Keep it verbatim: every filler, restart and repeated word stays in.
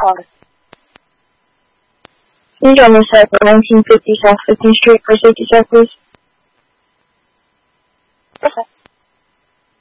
calling? Can you join the site for nineteen fifty South fifteenth Street for safety check, please? Okay.